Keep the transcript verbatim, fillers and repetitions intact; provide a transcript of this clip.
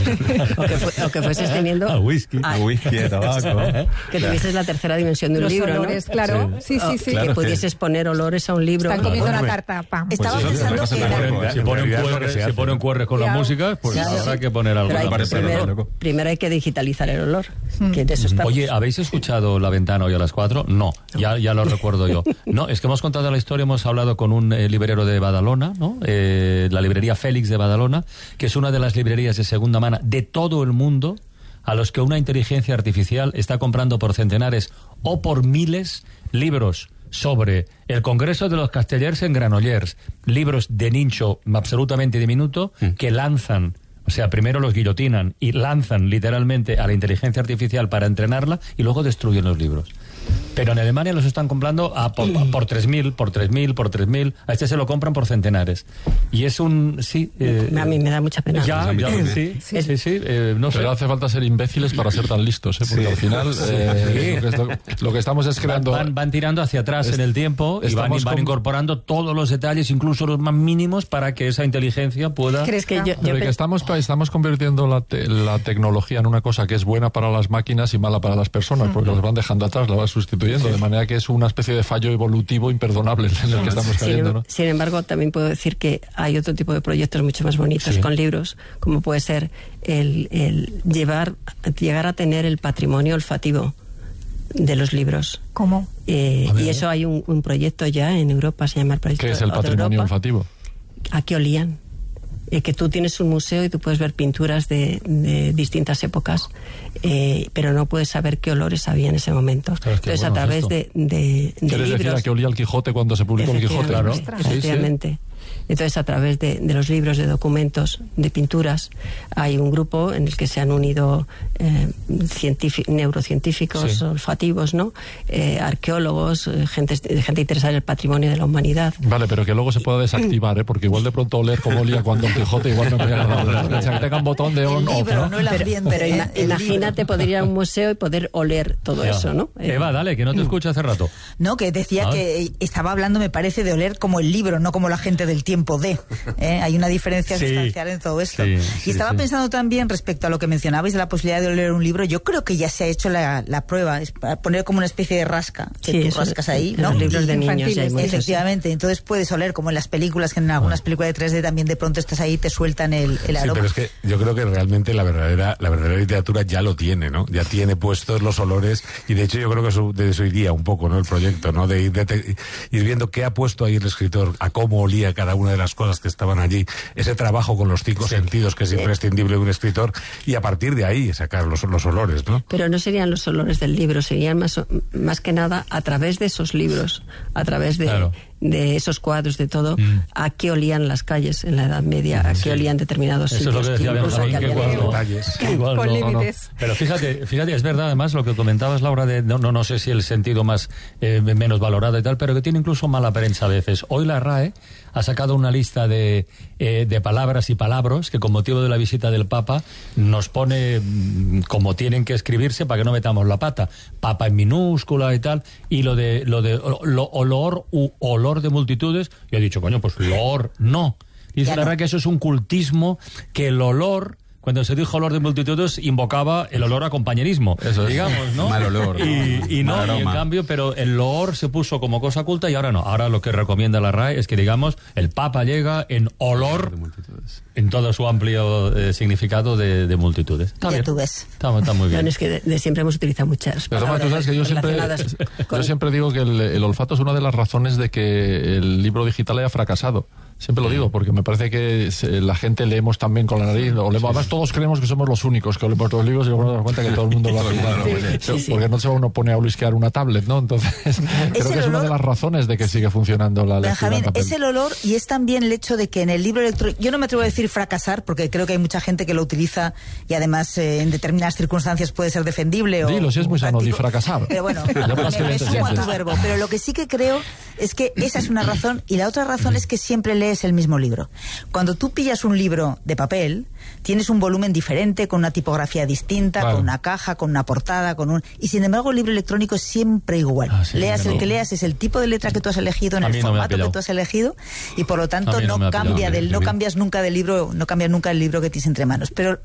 o, que fu- o que fueses teniendo... A whisky. A whisky, a tabaco. Que tuvieses la tercera dimensión de un Los libro, olores, ¿no? claro. Sí. Sí, sí, sí. O Claro, que pudieses sí. poner olores a un libro. Están comiendo Claro, la hombre. tarta, pam. Estaba Pues eso, pensando lo que pasa en era... el cuerpo. Si ponen En realidad es lo que Q R, se si hace. ponen Q R con la Ya. música, pues Claro. habrá que poner algo. Pero hay, Parece primero, loco. primero hay que digitalizar el olor. Que de eso está. Oye, ¿habéis escuchado La Ventana hoy a las cuatro? No, ya, ya lo recuerdo yo. No, es que hemos contado la historia, hemos hablado con un eh, librero de Badalona, ¿no? Eh, la librería Félix de Badalona, que es una de las librerías de segunda mano de todo el mundo, a los que una inteligencia artificial está comprando por centenares o por miles libros sobre el Congreso de los Castellers en Granollers, libros de nicho absolutamente diminuto que lanzan. O sea, primero los guillotinan y lanzan literalmente a la inteligencia artificial para entrenarla y luego destruyen los libros. Pero en Alemania los están comprando a por, por tres mil, por tres mil, por tres mil. A este se lo compran por centenares. Y es un... sí. Eh, A mí me da mucha pena. Ya, ya, sí, sí, sí, sí, eh, no sé. Pero hace falta ser imbéciles para ser tan listos, ¿eh? Porque Sí. al final eh, lo, que, es- lo que estamos es creando... Van, van tirando hacia atrás Est- en el tiempo y van, estamos van con- incorporando todos los detalles, incluso los más mínimos, para que esa inteligencia pueda... ¿Crees que yo, yo Pero que pe- estamos, estamos convirtiendo la, te- la tecnología en una cosa que es buena para las máquinas y mala para las personas, porque las van dejando atrás, las van sustituyendo, de manera que es una especie de fallo evolutivo imperdonable en el que estamos Sin, cayendo, ¿no? sin embargo, también puedo decir que hay otro tipo de proyectos mucho más bonitos Sí. con libros, como puede ser el, el llevar, llegar a tener el patrimonio olfativo de los libros. ¿Cómo? Eh, A ver. y eso hay un, un proyecto ya en Europa, se llama el proyecto ¿Qué es el de patrimonio Europa. olfativo? ¿A qué olían? Eh, que tú tienes un museo y tú puedes ver pinturas de, de distintas épocas, eh, pero no puedes saber qué olores había en ese momento. Ostras, qué Entonces, a bueno es través esto. de, de, de ¿Quieres decir libros... a qué olía el Quijote cuando se publicó el Quijote? Efectivamente, Claro. Sí, sí. efectivamente. Entonces, a través de, de los libros, de documentos, de pinturas, hay un grupo en el que se han unido eh, científi- neurocientíficos, Sí. olfativos, ¿no? Eh, arqueólogos, eh, gente, gente interesada en el patrimonio de la humanidad. Vale, pero que luego se pueda desactivar, ¿eh? Porque igual de pronto oler como olía cuando el Quijote igual no me ha agradado. O sea, que tenga un botón de El on off, libro, ¿no? no el ambiente. Pero ima- ¿eh? El imagínate libro. poder ir a un museo y poder oler todo Ya. eso, ¿no? Eh, Eva, dale, que no te escucho hace rato. No, que decía Ah. que estaba hablando, me parece, de oler como el libro, no como la gente del tiempo de. ¿eh? Hay una diferencia Sí. sustancial en todo esto. Sí, y sí, estaba sí. pensando también respecto a lo que mencionabais de la posibilidad de oler un libro. Yo creo que ya se ha hecho la, la prueba, es para poner como una especie de rasca, que Sí, tú eso, rascas ahí, en ¿no? los libros Y- de niños infantiles, ya hay muchos, sí. Efectivamente, entonces puedes oler como en las películas, que en algunas películas de tres D también de pronto estás ahí y te sueltan el, el Sí, aroma. pero es que yo creo que realmente la verdadera la verdadera literatura ya lo tiene, ¿no? Ya tiene puestos los olores y de hecho yo creo que eso, de eso iría un poco, ¿no? El proyecto, ¿no? De ir, de, ir viendo qué ha puesto ahí el escritor, a cómo olía cada una de las cosas que estaban allí, ese trabajo con los cinco sentidos que es imprescindible de un escritor y a partir de ahí sacar los, los olores, ¿no? Pero no serían los olores del libro, serían más, o- más que nada a través de esos libros, a través de, Claro. de esos cuadros, de todo, Mm. a qué olían las calles en la Edad Media, a qué olían determinados Eso es lo sitios. que decía incluso Benjamín, a qué que olían- cuando- Detalles. que igual Con no- límites. Pero fíjate, fíjate, es verdad además lo que comentabas, Laura, de no, no, no sé si el sentido más eh, menos valorado y tal, pero que tiene incluso mala prensa a veces. Hoy la R A E ha sacado una lista de, eh, de palabras y palabras que con motivo de la visita del Papa nos pone mm, como tienen que escribirse para que no metamos la pata. Papa en minúscula y tal, y lo de lo de lo, olor u olor de multitudes, yo he dicho, coño, pues olor no. Dice Ya la no. R A E que eso es un cultismo, que el olor... Cuando se dijo olor de multitudes, invocaba el olor a compañerismo, Eso es. digamos, ¿no? Mal olor, Y, y no, mal y en aroma. cambio, pero el olor se puso como cosa culta y ahora no. Ahora lo que recomienda la R A E es que, digamos, el Papa llega en olor, en todo su amplio eh, significado de, de multitudes. Está Ya bien. tú ves. Está, está muy bien. Bueno, es que de, de siempre hemos utilizado muchas Pero Tomás, tú sabes que yo siempre, relacionadas con- yo siempre digo que el, el olfato es una de las razones de que el libro digital haya fracasado. Siempre lo digo, porque me parece que se- la gente leemos también con la nariz. Olemos. Además, todos creemos que somos los únicos que olemos los libros y luego nos damos cuenta que todo el mundo lo hace. Sí, Pero- sí, sí. Porque no se uno pone a olisquear una tablet, ¿no? Entonces, creo el que es una olor- de las razones de que sigue funcionando la lectura Benjamín, en papel. es el olor y es también el hecho de que en el libro electrónico, yo no me atrevo a decir fracasar, porque creo que hay mucha gente que lo utiliza y además eh, en determinadas circunstancias puede ser defendible o Dilo, si es muy sano, di práctico. fracasar. Pero bueno, Ya verás que me, me bien te sumo a tu sientes. verbo. Pero lo que sí que creo es que esa es una razón y la otra razón es que siempre lees el mismo libro. Cuando tú pillas un libro de papel, tienes un volumen diferente, con una tipografía distinta, Claro. con una caja, con una portada, con un... Y sin embargo el libro electrónico es siempre igual. Ah, sí, leas no. el que leas, es el tipo de letra que tú has elegido, en A el mí no me ha formato que pillado. tú has elegido, y por lo tanto A mí no no, me ha pillado. cambia del, no Qué bien. cambias nunca del libro, no cambias nunca el libro que tienes entre manos. Pero